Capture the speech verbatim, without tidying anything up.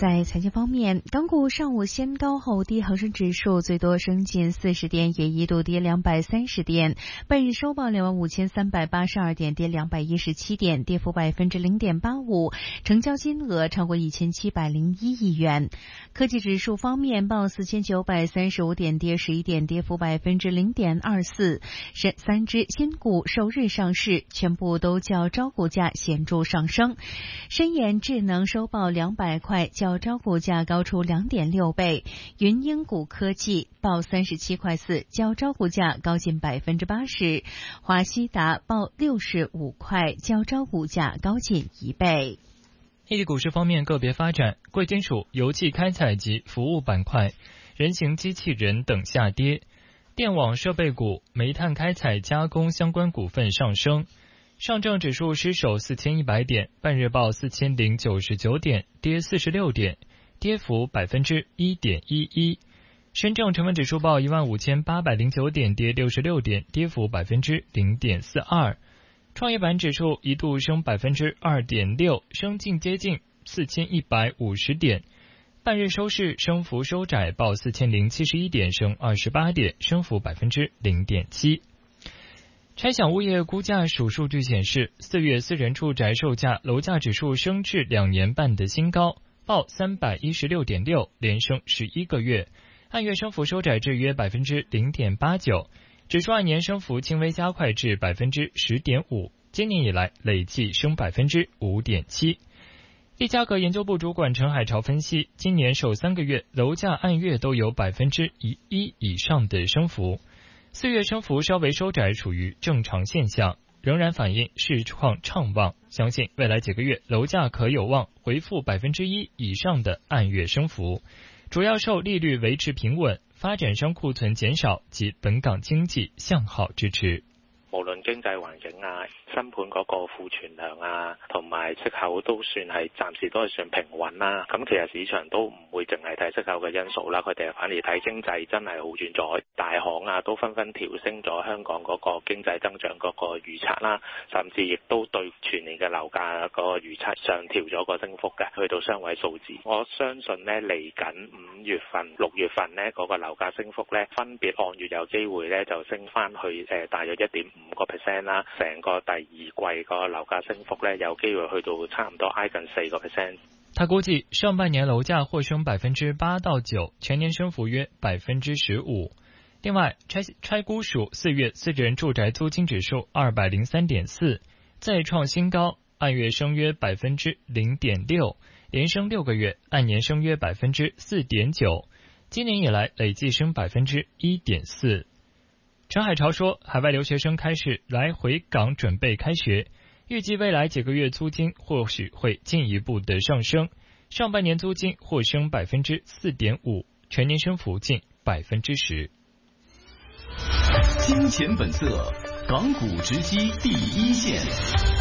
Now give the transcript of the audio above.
在财经方面，港股上午先高后低，恒生指数最多升近四十点，也一度跌两百三十点。半日收报两万五千三百八十二点，跌两百一十七点，跌幅百分之零点八五，成交金额超过一千七百零一亿元。科技指数方面报四千九百三十五点，跌十一点，跌幅百分之零点二四。三只新股首日上市，全部都较招股价显著上升。深研智能收报两百块，较招股价高出 两点六倍。云英股科技报三十七块四，较招股价高近百分之八十。华西达报六十五块，较招股价高近一倍。 一级股市方面个别发展，贵金属、油气开采及服务板块、人形机器人等下跌。电网设备股、煤炭开采加工相关股份上升。上证指数失守四千一百点，半日报四千零九十九点，跌四十六点，跌幅百分之一点一一。深证成分指数报一万五千八百零九点，跌六十六点，跌幅百分之零点四二。创业板指数一度升百分之二点六，升近接近四千一百五十点。半日收市升幅收窄，报四千零七十一点，升二十八点，升幅百分之零点七。拆享物业估价署数据显示，四月私人住宅售价楼价指数升至两年半的新高，报三百一十六点六，连升十一个月，按月升幅收窄至约百分之零点八九，指数按年升幅轻微加快至百分之十点五，今年以来累计升百分之五点七。利嘉阁研究部主管陈海潮分析，今年首三个月楼价按月都有百分之一以上的升幅，四月升幅稍微收窄，属于正常现象，仍然反映市况畅旺，相信未来几个月楼价可有望回复百分之一以上的按月升幅，主要受利率维持平稳、发展商库存减少及本港經濟向好支持。 無論經濟環境啊、新盤嗰個庫存量啊，同埋息口都算係暫時都係算平穩啦。咁其實市場都唔會淨係睇息口嘅因素啦，佢哋反而睇經濟真係好轉咗。大行啊都紛紛調升咗香港嗰個經濟增長嗰個預測啦，甚至亦都對全年嘅樓價嗰個預測上調咗個升幅嘅，去到雙位數字。我相信呢嚟緊五月份、六月份呢嗰個樓價升幅呢，分別按月有機會呢就升翻去誒大約一點五個 percent 啦，成個第二季個樓價升幅呢，有機會去到差唔多挨近四個 percent。 他估計上半年樓價或升百分之八到九，全年升幅約百分之十五。另外，拆拆估署四月私人住宅租金指數二百零三點四，再創新高，按月升約百分之零點六，連升六個月，按年升約百分之四點九，今年以來累計升百分之一點四。陳海潮說，海外留學生開始來回港準備開學，預計未來幾個月租金或許會進一步的上升，上半年租金或升百分之四點五，全年升幅近百分之十。 金錢本色，港股直擊第一線。